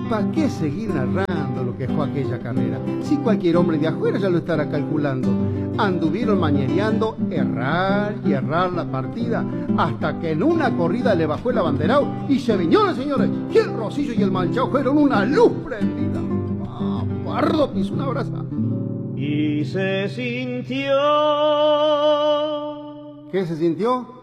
¿Para qué seguir narrando lo que fue aquella carrera? Si cualquier hombre de afuera ya lo estará calculando. Anduvieron mañereando, errar y errar la partida, hasta que en una corrida le bajó el abanderado y se viñó, señores, y el Rosillo y el Manchao fueron una luz prendida. ¡Ah, Pardo pisó una brasa! Y se sintió. ¿Qué se sintió?